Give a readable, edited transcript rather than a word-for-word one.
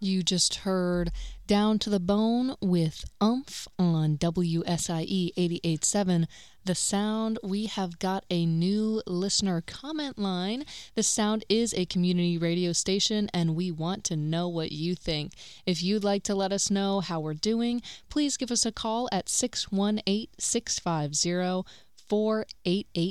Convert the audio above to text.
You just heard Down to the Bone with Umph on WSIE 88.7 The Sound. We have got a new listener comment line. The Sound is a community radio station, and we want to know what you think. If you'd like to let us know how we're doing, please give us a call at 618-650-4888.